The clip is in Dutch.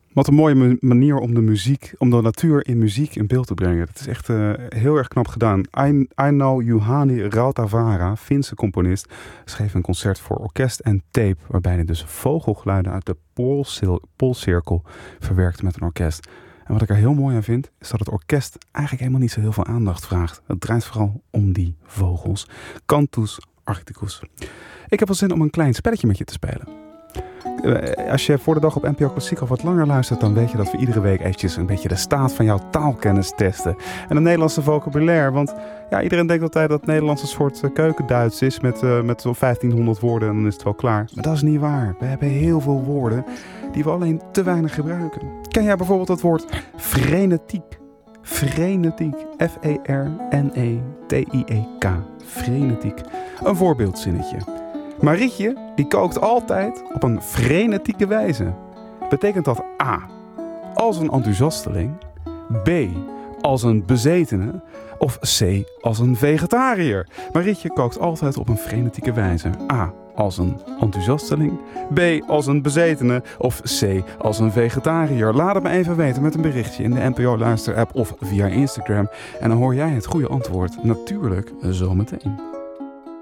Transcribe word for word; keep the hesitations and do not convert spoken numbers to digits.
Wat een mooie mu- manier om de muziek, om de natuur in muziek in beeld te brengen. Dat is echt uh, heel erg knap gedaan. Aino Juhani Rautavaara, Finse componist, schreef een concert voor orkest en tape, waarbij hij dus vogelgeluiden uit de Poolcir- Poolcirkel verwerkte met een orkest. En wat ik er heel mooi aan vind, is dat het orkest eigenlijk helemaal niet zo heel veel aandacht vraagt. Het draait vooral om die vogels. Cantus arcticus. Ik heb wel zin om een klein spelletje met je te spelen. Als je voor de dag op N P O Klassiek al wat langer luistert, dan weet je dat we iedere week eventjes een beetje de staat van jouw taalkennis testen. En een Nederlandse vocabulaire, want ja, iedereen denkt altijd dat het Nederlands een soort keukenduits is met, uh, met zo'n vijftienhonderd woorden en dan is het wel klaar. Maar dat is niet waar. We hebben heel veel woorden die we alleen te weinig gebruiken. Ken jij bijvoorbeeld het woord frenetiek? Frenetiek. F E R N E T I E K. Frenetiek. Een voorbeeldzinnetje. Marietje, die kookt altijd op een frenetieke wijze. Betekent dat A, als een enthousiasteling, B, als een bezetene of C, als een vegetariër? Marietje kookt altijd op een frenetieke wijze. A, als een enthousiasteling, B, als een bezetene of C, als een vegetariër? Laat het me even weten met een berichtje in de N P O Luister app of via Instagram. En dan hoor jij het goede antwoord natuurlijk zometeen.